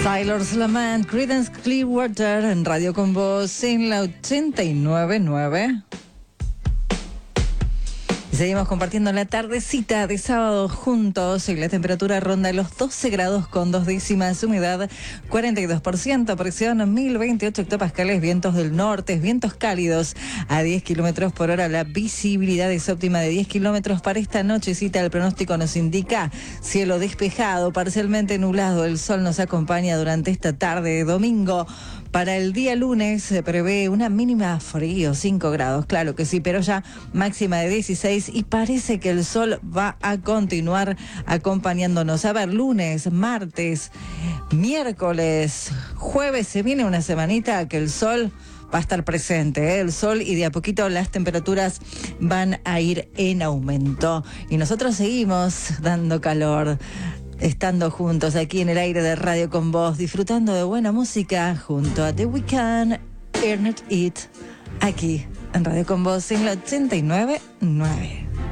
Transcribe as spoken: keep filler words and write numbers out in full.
Sailor's Lament, Creedence Clearwater en Radio Con Vos en la ochenta y nueve punto nueve. Y seguimos compartiendo la tardecita de sábado juntos y la temperatura ronda los doce grados con dos décimas, humedad cuarenta y dos por ciento, presión mil veintiocho hectopascales, vientos del norte, vientos cálidos a diez kilómetros por hora, la visibilidad es óptima de diez kilómetros para esta nochecita. El pronóstico nos indica cielo despejado, parcialmente nublado, el sol nos acompaña durante esta tarde de domingo. Para el día lunes se prevé una mínima frío, cinco grados, claro que sí, pero ya máxima de dieciséis y parece que el sol va a continuar acompañándonos. A ver, lunes, martes, miércoles, jueves, se viene una semanita que el sol va a estar presente, ¿eh? El sol, y de a poquito las temperaturas van a ir en aumento. Y nosotros seguimos dando calor, estando juntos aquí en el aire de Radio Con Vos, disfrutando de buena música junto a The Weeknd, Earn It, aquí en Radio Con Vos en la ochenta y nueve punto nueve.